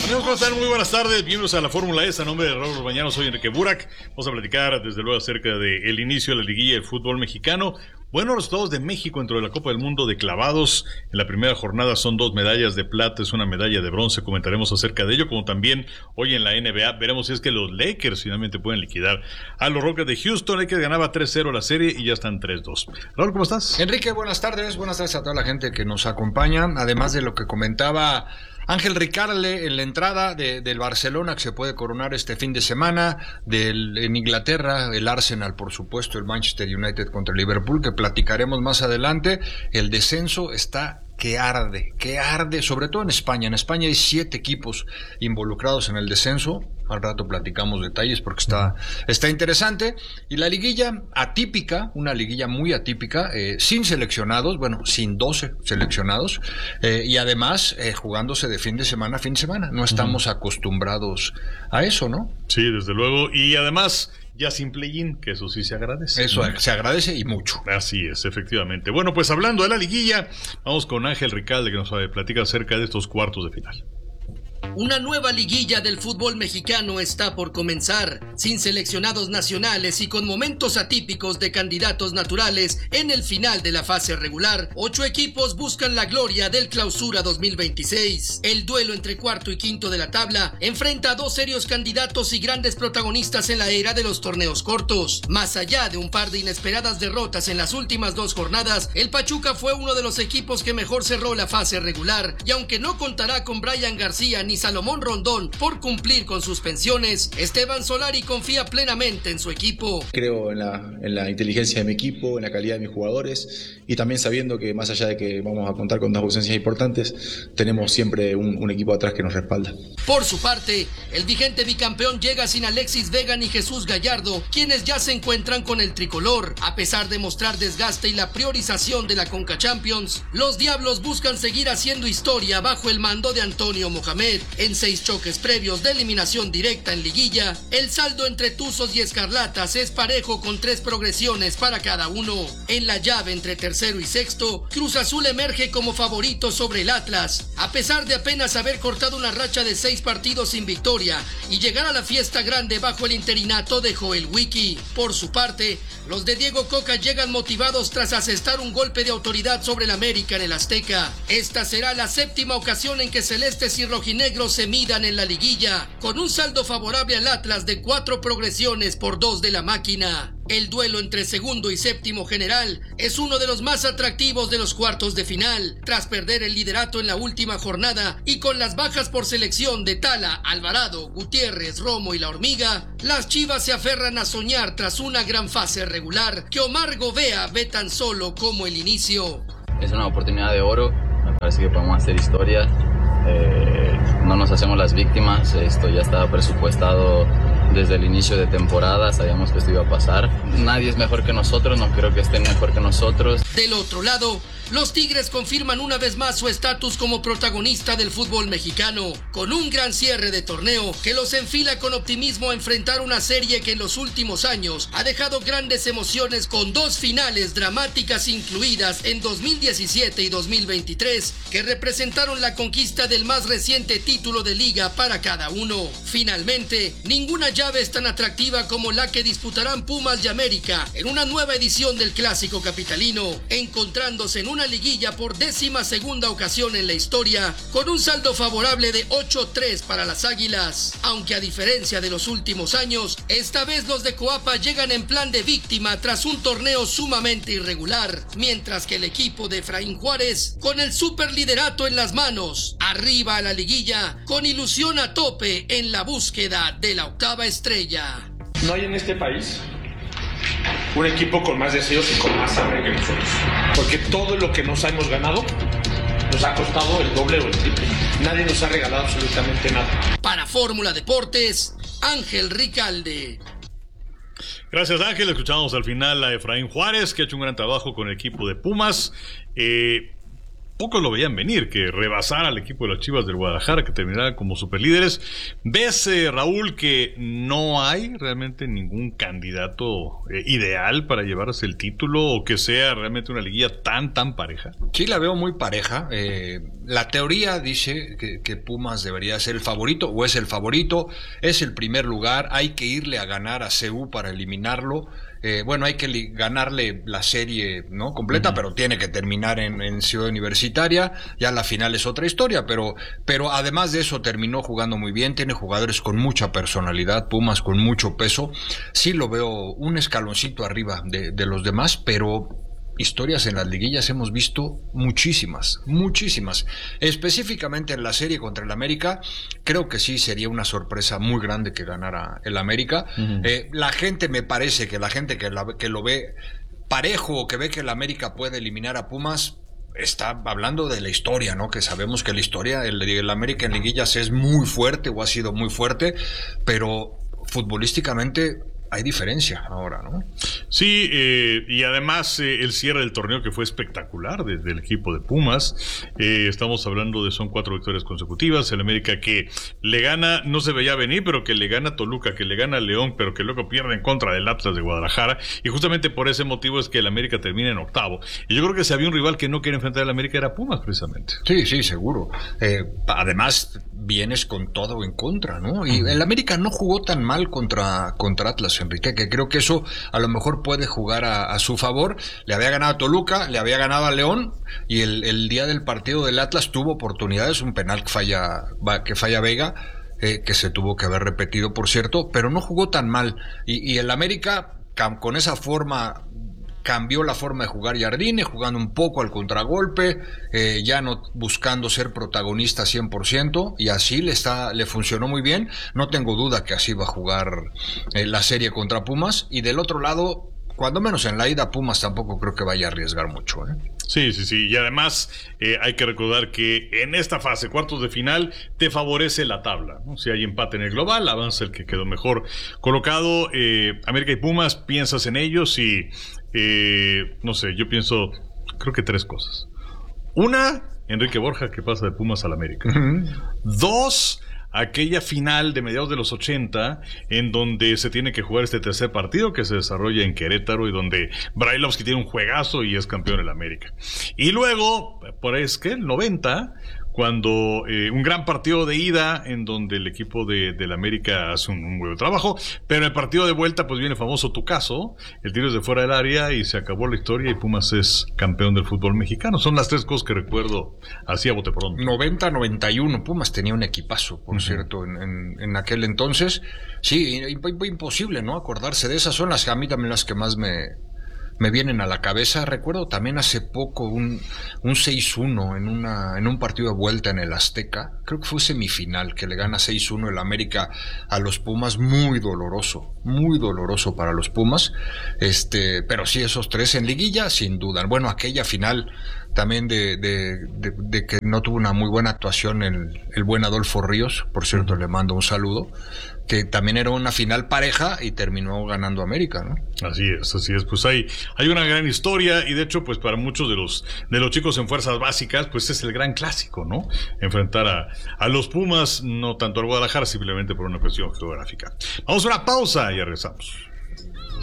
Amigos, ¿cómo están? Muy buenas tardes, bienvenidos a la Fórmula E. A nombre de Raúl Orbañano, soy Enrique Burak. Vamos a platicar desde luego acerca del inicio de la liguilla del fútbol mexicano. Buenos resultados de México dentro de la Copa del Mundo de clavados. En la primera jornada son 2 medallas de plata, es una medalla de bronce. Comentaremos acerca de ello, como también hoy en la NBA. Veremos si es que los Lakers finalmente pueden liquidar a los Rockets de Houston. Lakers ganaba 3-0 la serie y ya están 3-2. Raúl, ¿cómo estás? Enrique, buenas tardes a toda la gente que nos acompaña. Además de lo que comentaba Ángel Ricarle en la entrada del Barcelona, que se puede coronar este fin de semana, en Inglaterra, el Arsenal, por supuesto, el Manchester United contra el Liverpool, que platicaremos más adelante. El descenso está que arde, sobre todo en España. En España hay 7 equipos involucrados en el descenso. Al rato platicamos detalles porque está interesante. Y la liguilla atípica, una liguilla muy atípica, sin seleccionados, sin 12 seleccionados, y además jugándose de fin de semana a fin de semana. No estamos acostumbrados a eso, ¿no? Sí, desde luego. Y además, ya sin play-in, que eso sí se agradece. Eso se agradece y mucho. Así es, efectivamente. Bueno, pues hablando de la liguilla, vamos con Ángel Ricalde, que nos platica acerca de estos cuartos de final. Una nueva liguilla del fútbol mexicano está por comenzar, sin seleccionados nacionales y con momentos atípicos de candidatos naturales en el final de la fase regular. 8 equipos buscan la gloria del Clausura 2026. El duelo entre cuarto y quinto de la tabla enfrenta a 2 serios candidatos y grandes protagonistas en la era de los torneos cortos. Más allá de un par de inesperadas derrotas en las últimas 2 jornadas, el Pachuca fue uno de los equipos que mejor cerró la fase regular, y aunque no contará con Brian García ni Salomón Rondón por cumplir con sus pensiones, Esteban Solari confía plenamente en su equipo. Creo en la inteligencia de mi equipo, en la calidad de mis jugadores, y también sabiendo que más allá de que vamos a contar con 2 ausencias importantes, tenemos siempre un equipo atrás que nos respalda. Por su parte, el vigente bicampeón llega sin Alexis Vega ni Jesús Gallardo, quienes ya se encuentran con el tricolor. A pesar de mostrar desgaste y la priorización de la Conca Champions, los Diablos buscan seguir haciendo historia bajo el mando de Antonio Mohamed. En 6 choques previos de eliminación directa en liguilla, el saldo entre Tuzos y Escarlatas es parejo con 3 progresiones para cada uno. En la llave entre tercero y sexto, Cruz Azul emerge como favorito sobre el Atlas, a pesar de apenas haber cortado una racha de 6 partidos sin victoria y llegar a la fiesta grande bajo el interinato de Joel Wiki. Por su parte, los de Diego Coca llegan motivados tras asestar un golpe de autoridad sobre el América en el Azteca. Esta será la 7ª ocasión en que celestes y rojinegros se midan en la liguilla, con un saldo favorable al Atlas de 4 progresiones por 2 de la máquina. El duelo entre segundo y séptimo general es uno de los más atractivos de los cuartos de final. Tras perder el liderato en la última jornada y con las bajas por selección de Tala, Alvarado, Gutiérrez, Romo y La Hormiga, las Chivas se aferran a soñar tras una gran fase regular que Omar Govea ve tan solo como el inicio. Es una oportunidad de oro, me parece que podemos hacer historia. No nos hacemos las víctimas, esto ya estaba presupuestado desde el inicio de temporada, sabíamos que esto iba a pasar. Nadie es mejor que nosotros, no creo que estén mejor que nosotros. Del otro lado, los Tigres confirman una vez más su estatus como protagonista del fútbol mexicano, con un gran cierre de torneo que los enfila con optimismo a enfrentar una serie que en los últimos años ha dejado grandes emociones con 2 finales dramáticas incluidas en 2017 y 2023, que representaron la conquista del más reciente título de liga para cada uno. Finalmente, ninguna llave es tan atractiva como la que disputarán Pumas y América en una nueva edición del Clásico Capitalino, encontrándose en una liguilla por 12ª ocasión en la historia, con un saldo favorable de 8-3 para las Águilas. Aunque a diferencia de los últimos años, esta vez los de Coapa llegan en plan de víctima tras un torneo sumamente irregular, mientras que el equipo de Efraín Juárez, con el superliderato en las manos, arriba a la liguilla, con ilusión a tope en la búsqueda de la 8ª estrella. No hay en este país un equipo con más deseos y con más hambre que nosotros, porque todo lo que nos hemos ganado nos ha costado el doble o el triple. Nadie nos ha regalado absolutamente nada. Para Fórmula Deportes, Ángel Ricalde. Gracias, Ángel. Escuchamos al final a Efraín Juárez, que ha hecho un gran trabajo con el equipo de Pumas. pocos lo veían venir, que rebasara al equipo de las Chivas del Guadalajara, que terminara como superlíderes. ¿Ves, Raúl, que no hay realmente ningún candidato ideal para llevarse el título, o que sea realmente una liguilla tan pareja? Sí, la veo muy pareja. La teoría dice que Pumas debería ser el favorito, o es el favorito, es el primer lugar, hay que irle a ganar a CU para eliminarlo. Bueno, hay que ganarle la serie, ¿no?, completa, pero tiene que terminar en Ciudad Universitaria. Ya la final es otra historia, pero además de eso terminó jugando muy bien, tiene jugadores con mucha personalidad, Pumas con mucho peso. Sí lo veo un escaloncito arriba de los demás, pero historias en las liguillas hemos visto muchísimas. Específicamente en la serie contra el América, creo que sí sería una sorpresa muy grande que ganara el América. La gente, me parece que la gente que lo ve parejo, que ve que el América puede eliminar a Pumas, está hablando de la historia, ¿no? Que sabemos que la historia, el América en liguillas es muy fuerte, o ha sido muy fuerte, pero futbolísticamente hay diferencia ahora, ¿no? Sí, y además el cierre del torneo, que fue espectacular desde el equipo de Pumas. Estamos hablando de son 4 victorias consecutivas. El América que le gana, no se veía venir, pero que le gana a Toluca, que le gana a León, pero que luego pierde en contra del Atlas de Guadalajara. Y justamente por ese motivo es que el América termina en octavo. Y yo creo que si había un rival que no quiere enfrentar al América era Pumas, precisamente. Sí, seguro. Además, vienes con todo en contra, ¿no? Y el América no jugó tan mal contra Atlas, Enrique, que creo que eso a lo mejor puede jugar a su favor. Le había ganado a Toluca, le había ganado a León, y el día del partido del Atlas tuvo oportunidades, un penal que falla Vega, que se tuvo que haber repetido, por cierto, pero no jugó tan mal. Y el América, con esa forma, cambió la forma de jugar Jardine, jugando un poco al contragolpe, ya no buscando ser protagonista 100%, y así le funcionó muy bien. No tengo duda que así va a jugar la serie contra Pumas. Y del otro lado, cuando menos en la ida, Pumas tampoco creo que vaya a arriesgar mucho, ¿eh? Sí. Y además hay que recordar que en esta fase, cuartos de final, te favorece la tabla, ¿no? Si hay empate en el global, avanza el que quedó mejor colocado. América y Pumas, piensas en ellos y no sé, yo pienso, creo que 3 cosas. Una, Enrique Borja, que pasa de Pumas al América. 2, aquella final de mediados de los 80 en donde se tiene que jugar este tercer partido que se desarrolla en Querétaro, y donde Brailovsky tiene un juegazo y es campeón en América. Y luego, por ahí es que el 90, cuando un gran partido de ida en donde el equipo del América hace un buen trabajo, pero en el partido de vuelta pues viene el famoso tucazo, el tiro es de fuera del área y se acabó la historia y Pumas es campeón del fútbol mexicano. Son las 3 cosas que recuerdo así a bote pronto. 90-91, Pumas tenía un equipazo, por cierto, en aquel entonces. Sí, imposible, ¿no?, acordarse de esas. Son las, a mí también, las que más me vienen a la cabeza. Recuerdo también hace poco un 6-1 en un partido de vuelta en el Azteca. Creo que fue semifinal, que le gana 6-1 el América a los Pumas. Muy doloroso para los Pumas. Pero sí, esos 3 en liguilla, sin duda. Bueno, aquella final también de que no tuvo una muy buena actuación el buen Adolfo Ríos, por cierto, le mando un saludo, que también era una final pareja y terminó ganando América, ¿no? Así es, pues hay una gran historia, y de hecho, pues para muchos de los chicos en fuerzas básicas, pues es el gran clásico, ¿no? Enfrentar a los Pumas, no tanto al Guadalajara, simplemente por una cuestión geográfica. Vamos a una pausa y regresamos.